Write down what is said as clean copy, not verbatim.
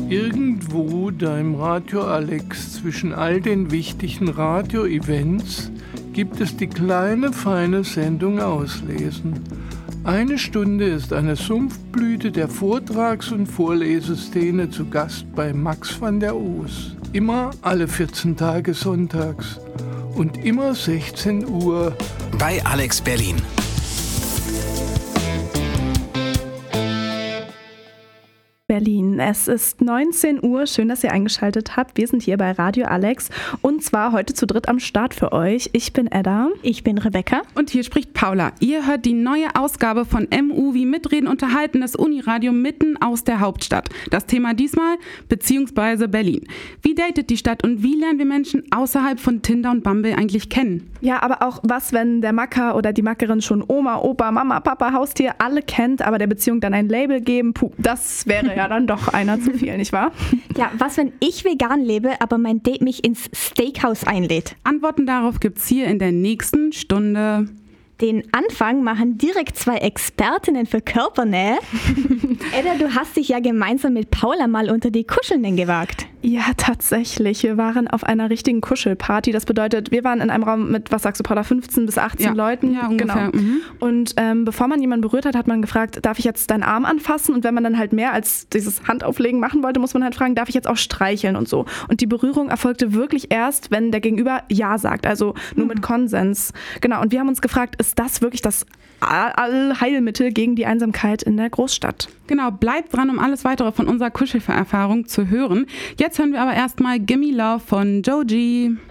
Irgendwo da im Radio Alex zwischen all den wichtigen Radio-Events gibt es die kleine, feine Sendung Auslesen. 1 Stunde ist eine Sumpfblüte der Vortrags- und Vorleseszene zu Gast bei Max van der Oos. Immer alle 14 Tage sonntags und immer 16 Uhr bei Alex Berlin. Berlin. Es ist 19 Uhr. Schön, dass ihr eingeschaltet habt. Wir sind hier bei Radio Alex und zwar heute zu dritt am Start für euch. Ich bin Edda. Ich bin Rebecca. Und hier spricht Paula. Ihr hört die neue Ausgabe von MU wie Mitreden unterhalten, das Uniradio mitten aus der Hauptstadt. Das Thema diesmal beziehungsweise Berlin. Wie datet die Stadt und wie lernen wir Menschen außerhalb von Tinder und Bumble eigentlich kennen? Ja, aber auch was, wenn der Macker oder die Mackerin schon Oma, Opa, Mama, Papa, Haustier alle kennt, aber der Beziehung dann ein Label geben, puh, das wäre ja dann doch einer zu viel, nicht wahr? Ja, was, wenn ich vegan lebe, aber mein Date mich ins Steakhouse einlädt? Antworten darauf gibt's hier in der nächsten Stunde. Den Anfang machen direkt 2 Expertinnen für Körpernähe. Edda, du hast dich ja gemeinsam mit Paula mal unter die Kuschelnden gewagt. Ja, tatsächlich. Wir waren auf einer richtigen Kuschelparty. Das bedeutet, wir waren in einem Raum mit, was sagst du, Paula, 15 bis 18 Leuten. Ja, ungefähr. Genau. Und bevor man jemanden berührt hat, hat man gefragt, darf ich jetzt deinen Arm anfassen? Und wenn man dann halt mehr als dieses Handauflegen machen wollte, muss man halt fragen, darf ich jetzt auch streicheln und so. Und die Berührung erfolgte wirklich erst, wenn der Gegenüber Ja sagt, also nur mit Konsens. Genau, und wir haben uns gefragt, ist das wirklich das Allheilmittel gegen die Einsamkeit in der Großstadt? Genau, bleibt dran, um alles weitere von unserer Kuschelvererfahrung zu hören. Jetzt hören wir aber erstmal Gimme Love von Joji.